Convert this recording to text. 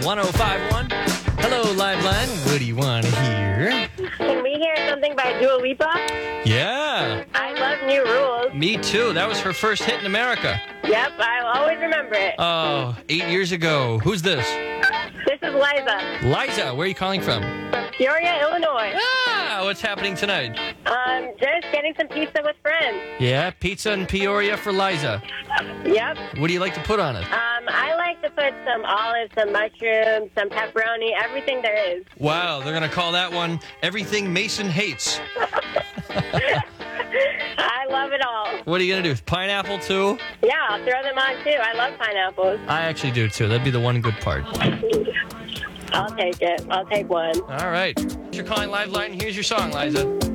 1051. Hello, Liveline. What do you want to hear? Can we hear something by Dua Lipa? Yeah, I love New Rules. me too. That was her first hit in America. Yep, I'll always remember it. Oh, 8 years ago. Who's this? This is Liza Liza, where are you calling from? from Peoria, Illinois. Ah, what's happening tonight? Just getting some pizza with friends. Yeah, pizza in Peoria for Liza. Yep. What do you like to put on it? I like to put some olives, some mushrooms, some pepperoni, everything there is. Wow, they're going to call that one Everything Mason Hates. I love it all. What are you going to do? Pineapple too? Yeah, I'll throw them on too. I love pineapples. I actually do too. That'd be the one good part. I'll take it. I'll take one. All right. You're calling Liveline. Here's your song, Liza.